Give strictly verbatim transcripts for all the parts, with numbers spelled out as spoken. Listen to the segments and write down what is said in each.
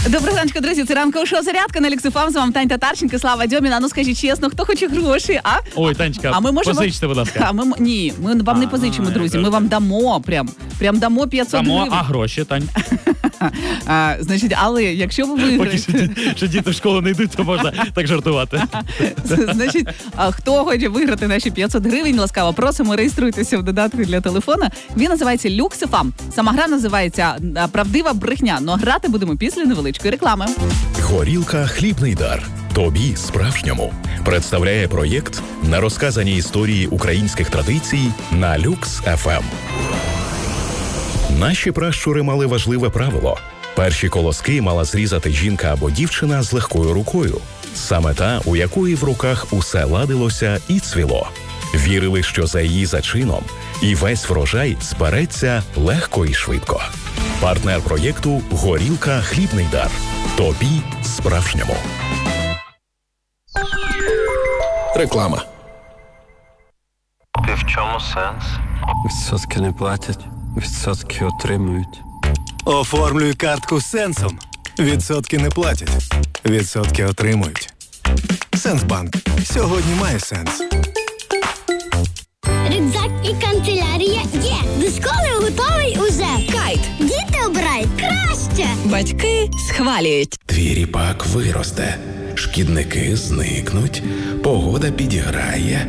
Доброго ранку, друзі. Це ранкова шоу «Зарядка» на Люкс еф ем. З вами Таня Татарченко, Слава Дьоміна. Ну, скажіть чесно, хто хоче гроші, а? Ой, Танечка, а ми можемо... позичте, будь ласка. А ми... Ні, ми вам не позичимо, друзі. Ми вам дамо прям. Прям дамо п'ятсот дамо, гривень. А гроші, Тань? а, значить, але якщо ви виграєте... Поки що діти в школу не йдуть, то можна так жартувати. Значить, хто хоче виграти наші п'ятсот гривень, ласкаво просимо, реєструйтеся в додатку для телефона. Він називається Люкс еф ем. Сама гра називається «Правдива брехня», но грати будемо після невеличкої реклами. Горілка «Хлібний дар». Тобі справжньому. Представляє проєкт на розказані історії українських традицій на Люкс еф ем. Наші пращури мали важливе правило. Перші колоски мала зрізати жінка або дівчина з легкою рукою. Саме та, у якої в руках усе ладилося і цвіло. Вірили, що за її зачином і весь врожай збереться легко і швидко. Партнер проєкту «Горілка «Хлібний дар». Тобі справжньому. Реклама. І в чому сенс? Відсотки не платять, відсотки отримують. Оформлюй картку з Сенсом. Відсотки не платять, відсотки отримують. Сенсбанк. Сьогодні має сенс. Рюкзак і канцелярія є. До школи готовий уже. Кайт. Діти обирають краще. Батьки схвалюють. Твій ріпак виросте. Шкідники зникнуть, погода підіграє,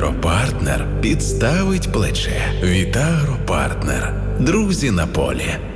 Вітагропартнер підставить плече. Вітагропартнер. Друзі на полі.